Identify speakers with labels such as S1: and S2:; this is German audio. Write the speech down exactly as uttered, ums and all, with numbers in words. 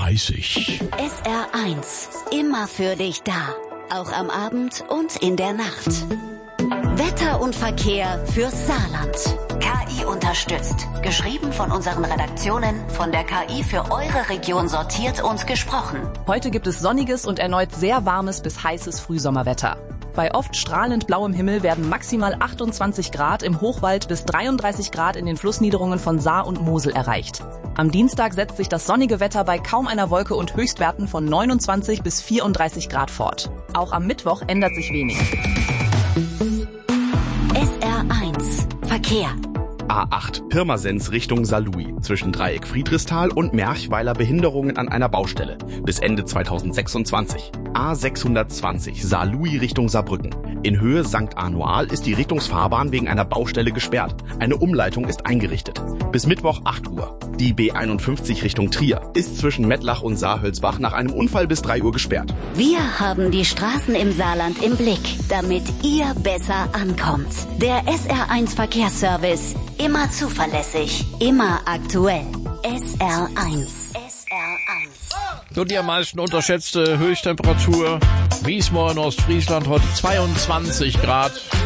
S1: dreißig.
S2: S R eins. Immer für dich da. Auch am Abend und in der Nacht. Wetter und Verkehr fürs Saarland. K I unterstützt. Geschrieben von unseren Redaktionen, von der K I für eure Region sortiert und gesprochen.
S3: Heute gibt es sonniges und erneut sehr warmes bis heißes Frühsommerwetter. Bei oft strahlend blauem Himmel werden maximal achtundzwanzig Grad im Hochwald bis dreiunddreißig Grad in den Flussniederungen von Saar und Mosel erreicht. Am Dienstag setzt sich das sonnige Wetter bei kaum einer Wolke und Höchstwerten von neunundzwanzig bis vierunddreißig Grad fort. Auch am Mittwoch ändert sich wenig.
S2: S R eins. Verkehr.
S4: A acht Pirmasens Richtung Saarlouis. Zwischen Dreieck Friedrichsthal und Merchweiler Behinderungen an einer Baustelle. Bis Ende zweitausendsechsundzwanzig. A sechshundertzwanzig Saarlouis Richtung Saarbrücken. In Höhe Sankt Anual ist die Richtungsfahrbahn wegen einer Baustelle gesperrt. Eine Umleitung ist eingerichtet. Bis Mittwoch acht Uhr. Die B einundfünfzig Richtung Trier ist zwischen Mettlach und Saarhölzbach nach einem Unfall bis drei Uhr gesperrt.
S2: Wir haben die Straßen im Saarland im Blick, damit ihr besser ankommt. Der S R eins Verkehrsservice. Immer zuverlässig, immer aktuell. S R eins. S R eins.
S1: So, die am meisten unterschätzte Höchsttemperatur. Wiesmoor in Ostfriesland heute zweiundzwanzig Grad.